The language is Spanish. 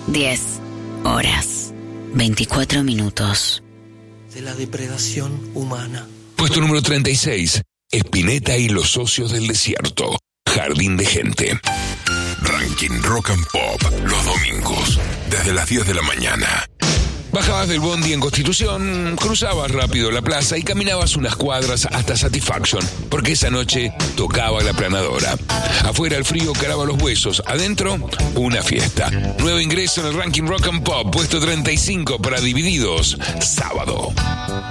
10 horas, 24 minutos. De la depredación humana. Puesto número 36. Spinetta y los socios del desierto. Jardín de gente. Ranking Rock and Pop. Los domingos. Desde las 10 de la mañana. Bajabas del bondi en Constitución, cruzabas rápido la plaza y caminabas unas cuadras hasta Satisfaction, porque esa noche tocaba la planadora. Afuera el frío caraba los huesos, adentro una fiesta. Nuevo ingreso en el Ranking Rock and Pop, puesto 35 para Divididos, sábado.